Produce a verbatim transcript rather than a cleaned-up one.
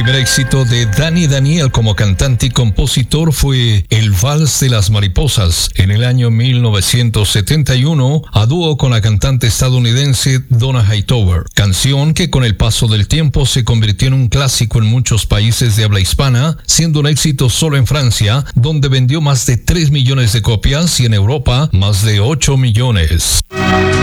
primer éxito de Danny Daniel como cantante y compositor fue El Vals de las Mariposas en el año mil novecientos setenta y uno, a dúo con la cantante estadounidense Donna Hightower, canción que con el paso del tiempo se convirtió en un clásico en muchos países de habla hispana, siendo un éxito solo en Francia, donde vendió más de tres millones de copias, y en Europa más de ocho millones.